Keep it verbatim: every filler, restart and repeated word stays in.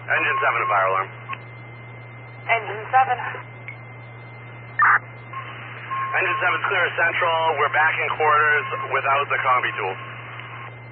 Engine seven to fire alarm. Engine seven. Engine seven's clear of central. We're back in quarters without the combi tool.